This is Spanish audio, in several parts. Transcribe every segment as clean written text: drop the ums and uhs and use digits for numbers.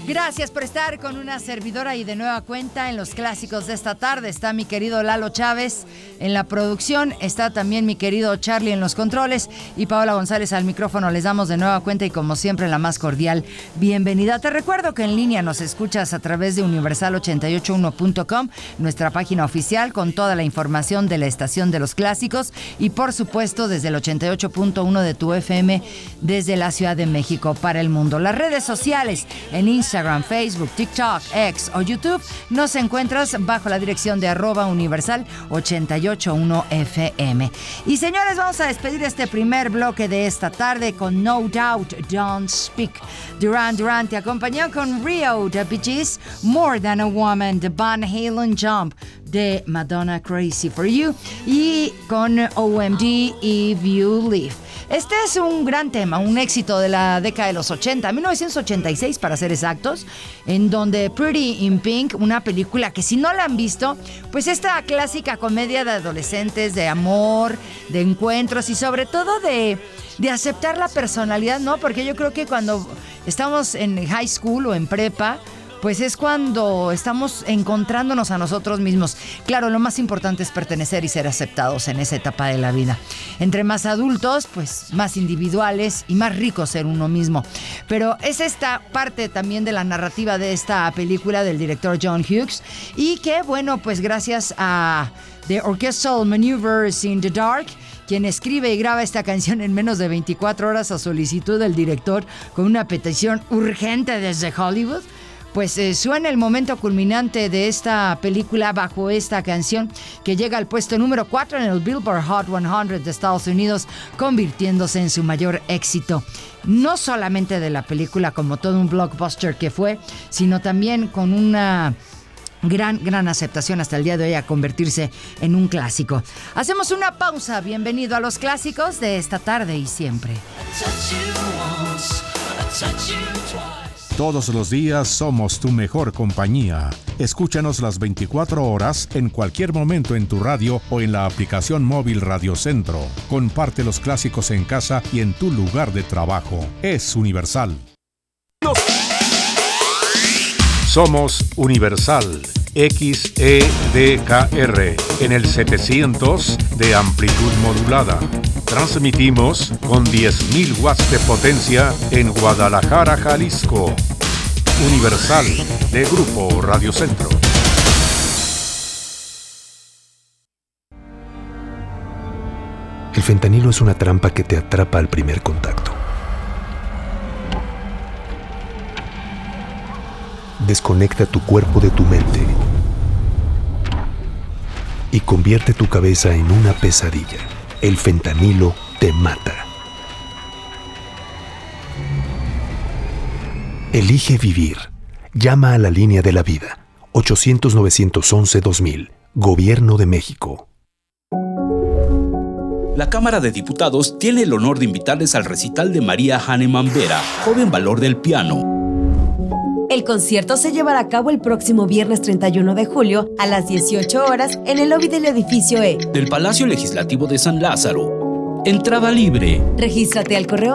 Gracias por estar con una servidora y de nueva cuenta en los clásicos de esta tarde. Está mi querido Lalo Chávez en la producción, está también mi querido Charlie en los controles y Paola González al micrófono. Les damos de nueva cuenta y como siempre la más cordial bienvenida. Te recuerdo que en línea nos escuchas a través de universal881.com, nuestra página oficial con toda la información de la estación de los clásicos y por supuesto desde el 88.1 de tu FM desde la Ciudad de México para el mundo. Las redes sociales en Instagram, Facebook, TikTok, X o YouTube nos encuentras bajo la dirección de @universal881fm. Y señores, vamos a despedir este primer bloque de esta tarde con No Doubt, Don't Speak. Duran Duran te acompañó con Rio de Bee Gees, More Than a Woman de Van Halen, Jump de Madonna, Crazy for You y con OMD, If You Leave. Este es un gran tema, un éxito de la década de los 80, 1986 para ser exactos, en donde Pretty in Pink, una película que si no la han visto, pues esta clásica comedia de adolescentes, de amor, de encuentros y sobre todo de aceptar la personalidad, ¿no? Porque yo creo que cuando estamos en high school o en prepa, pues es cuando estamos encontrándonos a nosotros mismos. Claro, lo más importante es pertenecer y ser aceptados en esa etapa de la vida. Entre más adultos, pues más individuales y más rico ser uno mismo. Pero es esta parte también de la narrativa de esta película del director John Hughes y que, bueno, pues gracias a The Orchestral Maneuvers in the Dark, quien escribe y graba esta canción en menos de 24 horas a solicitud del director con una petición urgente desde Hollywood, pues suena el momento culminante de esta película bajo esta canción que llega al puesto número 4 en el Billboard Hot 100 de Estados Unidos, convirtiéndose en su mayor éxito. No solamente de la película como todo un blockbuster que fue, sino también con una gran aceptación hasta el día de hoy a convertirse en un clásico. Hacemos una pausa. Bienvenido a los clásicos de esta tarde y siempre. Todos los días somos tu mejor compañía. Escúchanos las 24 horas en cualquier momento en tu radio o en la aplicación móvil Radio Centro. Comparte los clásicos en casa y en tu lugar de trabajo. Es Universal. Somos Universal XEDKR en el 700 de amplitud modulada. Transmitimos con 10.000 watts de potencia en Guadalajara, Jalisco. Universal de Grupo Radio Centro. El fentanilo es una trampa que te atrapa al primer contacto. Desconecta tu cuerpo de tu mente y convierte tu cabeza en una pesadilla. El fentanilo te mata. Elige vivir. Llama a la línea de la vida. 800-911-2000. Gobierno de México. La Cámara de Diputados tiene el honor de invitarles al recital de María Hahnemann Vera, joven valor del piano. El concierto se llevará a cabo el próximo viernes 31 de julio a las 18 horas en el lobby del edificio E del Palacio Legislativo de San Lázaro. Entrada libre. Regístrate al correo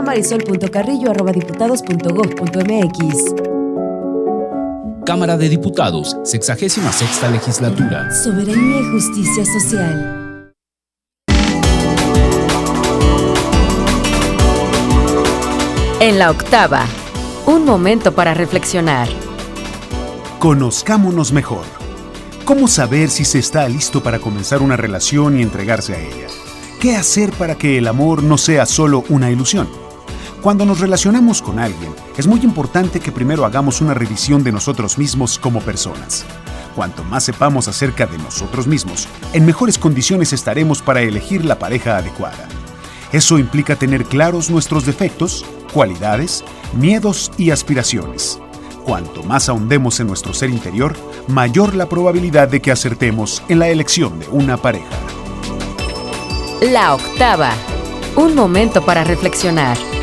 marisol.carrillo@diputados.gov.mx. Cámara de Diputados, 66ª Legislatura. Soberanía y justicia social. En la octava, un momento para reflexionar. Conozcámonos mejor. ¿Cómo saber si se está listo para comenzar una relación y entregarse a ella? ¿Qué hacer para que el amor no sea solo una ilusión? Cuando nos relacionamos con alguien, es muy importante que primero hagamos una revisión de nosotros mismos como personas. Cuanto más sepamos acerca de nosotros mismos, en mejores condiciones estaremos para elegir la pareja adecuada. Eso implica tener claros nuestros defectos, cualidades, miedos y aspiraciones. Cuanto más ahondemos en nuestro ser interior, mayor la probabilidad de que acertemos en la elección de una pareja. La octava, un momento para reflexionar.